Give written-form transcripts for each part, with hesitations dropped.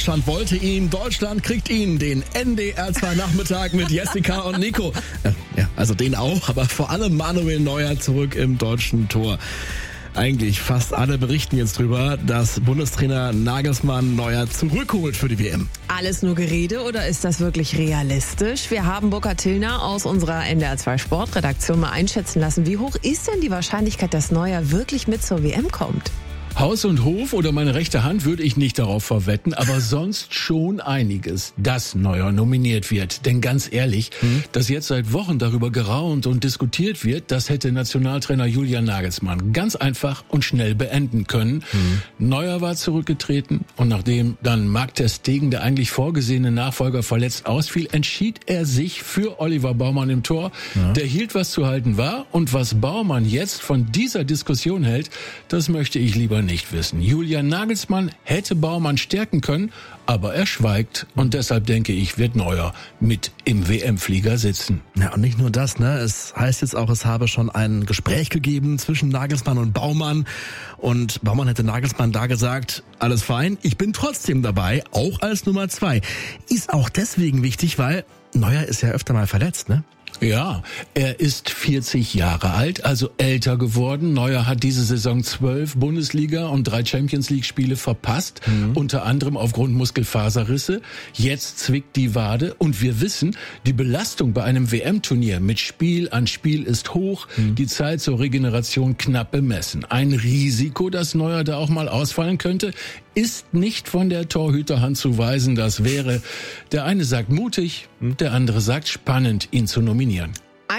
Deutschland wollte ihn, Deutschland kriegt ihn. Den NDR 2 Nachmittag mit Jessica und Nico. Ja, also den auch, aber vor allem Manuel Neuer zurück im deutschen Tor. Eigentlich fast alle berichten jetzt drüber, dass Bundestrainer Nagelsmann Neuer zurückholt für die WM. Alles nur Gerede oder ist das wirklich realistisch? Wir haben Burkhard Tillner aus unserer NDR 2 Sportredaktion mal einschätzen lassen. Wie hoch ist denn die Wahrscheinlichkeit, dass Neuer wirklich mit zur WM kommt? Haus und Hof oder meine rechte Hand würde ich nicht darauf verwetten, aber sonst schon einiges, dass Neuer nominiert wird. Denn ganz ehrlich, dass jetzt seit Wochen darüber geraunt und diskutiert wird, das hätte Nationaltrainer Julian Nagelsmann ganz einfach und schnell beenden können. Neuer war zurückgetreten und nachdem dann Marc ter Stegen, der eigentlich vorgesehene Nachfolger, verletzt ausfiel, entschied er sich für Oliver Baumann im Tor. Ja. Der hielt, was zu halten war, und was Baumann jetzt von dieser Diskussion hält, das möchte ich lieber nicht wissen. Julian Nagelsmann hätte Baumann stärken können, aber er schweigt und deshalb denke ich, wird Neuer mit im WM-Flieger sitzen. Ja, und nicht nur das, ne? Es heißt jetzt auch, es habe schon ein Gespräch gegeben zwischen Nagelsmann und Baumann und Baumann hätte Nagelsmann da gesagt, alles fein, ich bin trotzdem dabei, auch als Nummer 2. Ist auch deswegen wichtig, weil Neuer ist ja öfter mal verletzt, ne? Ja, er ist 40 Jahre alt, also älter geworden. Neuer hat diese Saison 12 Bundesliga- und 3 Champions-League-Spiele verpasst, unter anderem aufgrund Muskelfaserrisse. Jetzt zwickt die Wade und wir wissen, die Belastung bei einem WM-Turnier mit Spiel an Spiel ist hoch, die Zeit zur Regeneration knapp bemessen. Ein Risiko, dass Neuer da auch mal ausfallen könnte, ist nicht von der Torhüterhand zu weisen. Das wäre, der eine sagt mutig, der andere sagt spannend, ihn zu nominieren.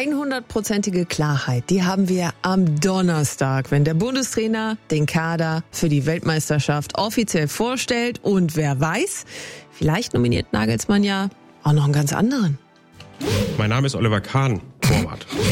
100%ige Klarheit, die haben wir am Donnerstag, wenn der Bundestrainer den Kader für die Weltmeisterschaft offiziell vorstellt. Und wer weiß, vielleicht nominiert Nagelsmann ja auch noch einen ganz anderen. Mein Name ist Oliver Kahn, Torwart.